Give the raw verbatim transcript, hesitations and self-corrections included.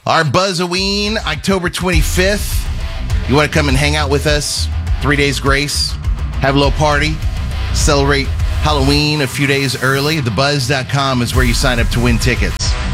Our Buzzoween, October twenty-fifth. You want to come and hang out with us? Three days grace. Have a little party. Celebrate Halloween a few days early. the buzz dot com is where you sign up to win tickets.